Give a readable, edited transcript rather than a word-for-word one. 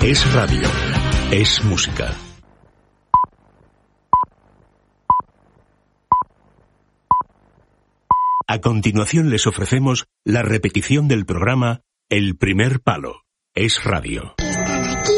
Es radio. Es música. A continuación les ofrecemos la repetición del programa El Primer Palo. Es radio.